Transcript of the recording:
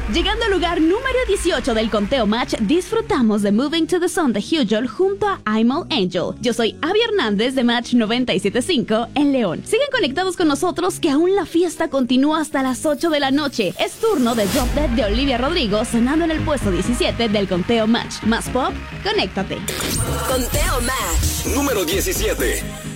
Llegando al lugar número 18 del conteo Match, disfrutamos de Moving to the Sun de Hugel junto a I'm All Angel. Yo soy Abby Hernández de Match 97.5 en León. Sigan conectados con nosotros que aún la fiesta continúa hasta las 8 de la noche. Es turno de Drop Dead de Olivia Rodrigo sonando en el puesto 17 del conteo Match. Más pop, conéctate. Conteo Match. Número 17.